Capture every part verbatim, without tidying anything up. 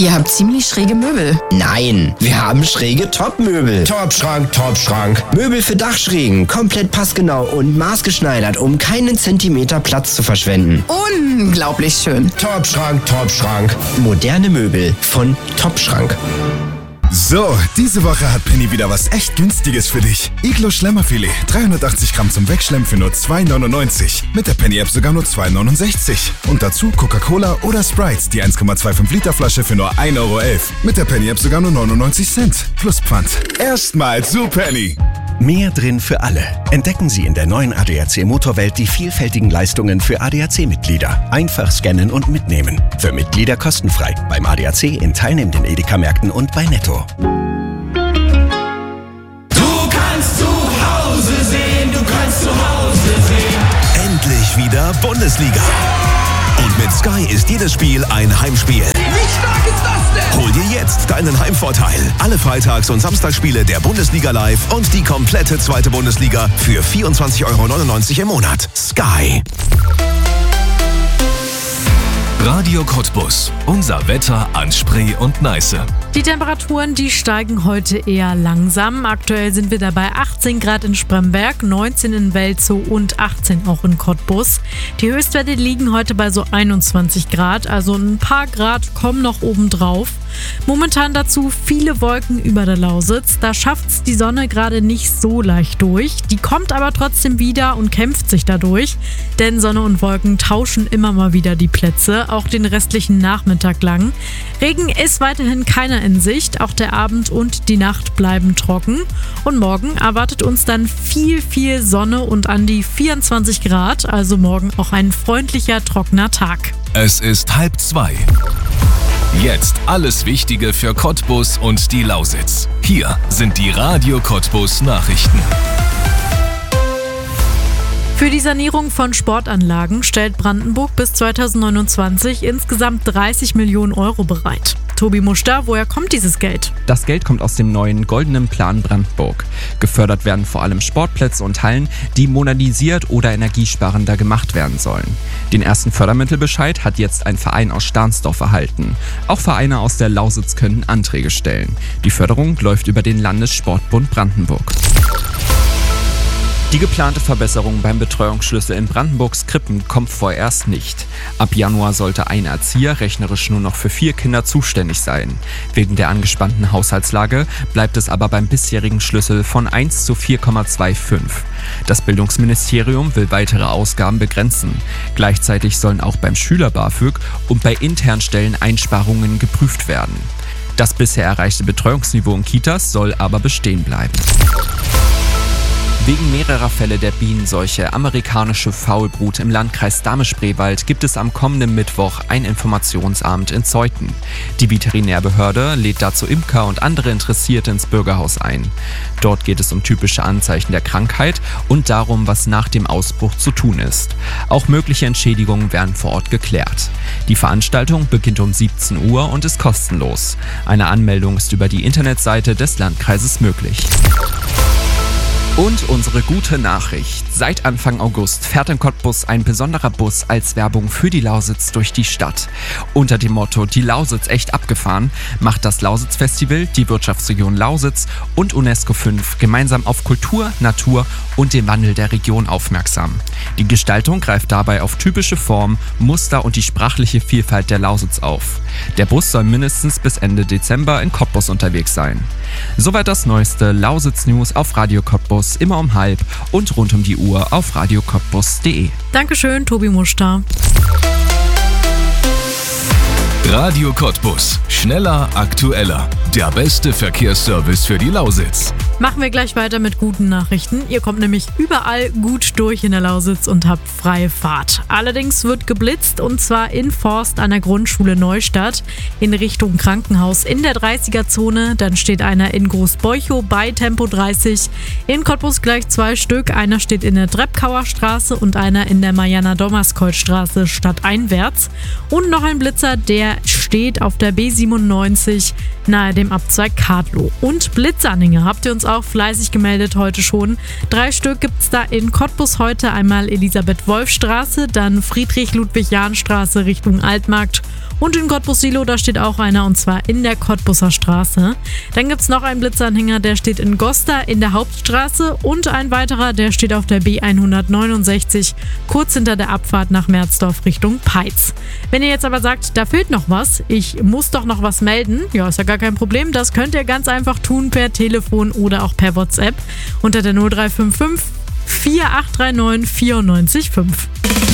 Ihr habt ziemlich schräge Möbel. Nein, wir haben schräge Top-Möbel. Top-Schrank, Top-Schrank. Möbel für Dachschrägen, komplett passgenau und maßgeschneidert, um keinen Zentimeter Platz zu verschwenden. Unglaublich schön. Top-Schrank, Top-Schrank. Moderne Möbel von Top-Schrank. So, diese Woche hat Penny wieder was echt Günstiges für dich. Iglo Schlemmerfilet, dreihundertachtzig Gramm zum Wegschlemmen für nur zwei neunundneunzig. Mit der Penny-App sogar nur zwei neunundsechzig. Und dazu Coca-Cola oder Sprite, die eins Komma fünfundzwanzig Liter Flasche für nur ein Euro elf. Mit der Penny-App sogar nur neunundneunzig Cent. Plus Pfand. Erstmal zu Penny. Mehr drin für alle. Entdecken Sie in der neuen A D A C Motorwelt die vielfältigen Leistungen für A D A C-Mitglieder. Einfach scannen und mitnehmen. Für Mitglieder kostenfrei. Beim A D A C in teilnehmenden Edeka-Märkten und bei Netto. Du kannst zu Hause sehen, du kannst zu Hause sehen. Endlich wieder Bundesliga. Und mit Sky ist jedes Spiel ein Heimspiel. Wie stark ist das denn? Hol dir jetzt deinen Heimvorteil. Alle Freitags- und Samstagsspiele der Bundesliga live und die komplette zweite Bundesliga für vierundzwanzig Euro neunundneunzig im Monat. Sky. Radio Cottbus. Unser Wetter an Spree und Neiße. Die Temperaturen, die steigen heute eher langsam. Aktuell sind wir dabei achtzehn Grad in Spremberg, neunzehn in Welzow und achtzehn auch in Cottbus. Die Höchstwerte liegen heute bei so einundzwanzig Grad, also ein paar Grad kommen noch oben drauf. Momentan dazu viele Wolken über der Lausitz. Da schafft's die Sonne gerade nicht so leicht durch. Die kommt aber trotzdem wieder und kämpft sich dadurch. Denn Sonne und Wolken tauschen immer mal wieder die Plätze, auch den restlichen Nachmittag lang. Regen ist weiterhin keiner in Sicht. Auch der Abend und die Nacht bleiben trocken. Und morgen erwartet uns dann viel, viel Sonne und an die vierundzwanzig Grad. Also morgen auch ein freundlicher, trockener Tag. Es ist halb zwei. Jetzt alles Wichtige für Cottbus und die Lausitz. Hier sind die Radio Cottbus Nachrichten. Für die Sanierung von Sportanlagen stellt Brandenburg bis zweitausendneunundzwanzig insgesamt dreißig Millionen Euro bereit. Tobi Muster, woher kommt dieses Geld? Das Geld kommt aus dem neuen Goldenen Plan Brandenburg. Gefördert werden vor allem Sportplätze und Hallen, die modernisiert oder energiesparender gemacht werden sollen. Den ersten Fördermittelbescheid hat jetzt ein Verein aus Stahnsdorf erhalten. Auch Vereine aus der Lausitz können Anträge stellen. Die Förderung läuft über den Landessportbund Brandenburg. Die geplante Verbesserung beim Betreuungsschlüssel in Brandenburgs Krippen kommt vorerst nicht. Ab Januar sollte ein Erzieher rechnerisch nur noch für vier Kinder zuständig sein. Wegen der angespannten Haushaltslage bleibt es aber beim bisherigen Schlüssel von eins zu vier Komma fünfundzwanzig. Das Bildungsministerium will weitere Ausgaben begrenzen. Gleichzeitig sollen auch beim Schüler-BAföG und bei internen Stellen Einsparungen geprüft werden. Das bisher erreichte Betreuungsniveau in Kitas soll aber bestehen bleiben. Wegen mehrerer Fälle der Bienenseuche amerikanische Faulbrut im Landkreis Dahme-Spreewald gibt es am kommenden Mittwoch ein Informationsabend in Zeuthen. Die Veterinärbehörde lädt dazu Imker und andere Interessierte ins Bürgerhaus ein. Dort geht es um typische Anzeichen der Krankheit und darum, was nach dem Ausbruch zu tun ist. Auch mögliche Entschädigungen werden vor Ort geklärt. Die Veranstaltung beginnt um siebzehn Uhr und ist kostenlos. Eine Anmeldung ist über die Internetseite des Landkreises möglich. Und unsere gute Nachricht. Seit Anfang August fährt in Cottbus ein besonderer Bus als Werbung für die Lausitz durch die Stadt. Unter dem Motto "Die Lausitz echt abgefahren" macht das Lausitz-Festival, die Wirtschaftsregion Lausitz und UNESCO fünf gemeinsam auf Kultur, Natur und den Wandel der Region aufmerksam. Die Gestaltung greift dabei auf typische Formen, Muster und die sprachliche Vielfalt der Lausitz auf. Der Bus soll mindestens bis Ende Dezember in Cottbus unterwegs sein. Soweit das neueste Lausitz-News auf Radio Cottbus, immer um halb und rund um die Uhr auf radio cottbus punkt de. Dankeschön, Tobi Muster. Radio Cottbus. Schneller, aktueller. Der beste Verkehrsservice für die Lausitz. Machen wir gleich weiter mit guten Nachrichten. Ihr kommt nämlich überall gut durch in der Lausitz und habt freie Fahrt. Allerdings wird geblitzt und zwar in Forst an der Grundschule Neustadt in Richtung Krankenhaus in der dreißiger-Zone. Dann steht einer in Großbeuchow bei Tempo dreißig. In Cottbus gleich zwei Stück. Einer steht in der Treppkauer Straße und einer in der Mariana-Dommerskreuz-Straße stadteinwärts. Und noch ein Blitzer, der steht auf der B siebenundneunzig nahe dem Abzweig Kadlow. Und Blitzanhänger habt ihr uns auch fleißig gemeldet heute schon. Drei Stück gibt's da in Cottbus heute. Einmal Elisabeth-Wolf-Straße, dann Friedrich-Ludwig-Jahn-Straße Richtung Altmarkt Und in Cottbus-Silo, da steht auch einer, und zwar in der Cottbuser Straße. Dann gibt es noch einen Blitzanhänger, der steht in Gosta in der Hauptstraße und ein weiterer, der steht auf der B hundertneunundsechzig, kurz hinter der Abfahrt nach Merzdorf Richtung Peitz. Wenn ihr jetzt aber sagt, da fehlt noch was, ich muss doch noch was melden, ja, ist ja gar kein Problem, das könnt ihr ganz einfach tun per Telefon oder auch per WhatsApp unter der null drei fünf fünf vier acht drei neun vier neun fünf.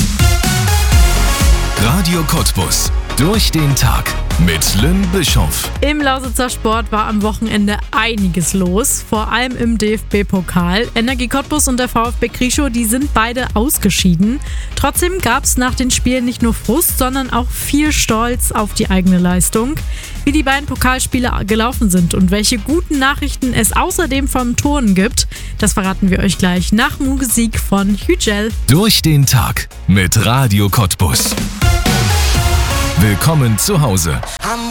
Radio Cottbus. Durch den Tag mit Lynn Bischof. Im Lausitzer Sport war am Wochenende einiges los, vor allem im D F B-Pokal. Energie Cottbus und der VfB Krischow, die sind beide ausgeschieden. Trotzdem gab es nach den Spielen nicht nur Frust, sondern auch viel Stolz auf die eigene Leistung. Wie die beiden Pokalspiele gelaufen sind und welche guten Nachrichten es außerdem vom Turnen gibt, das verraten wir euch gleich nach Musik von Hügel. Durch den Tag mit Radio Cottbus. Willkommen zu Hause.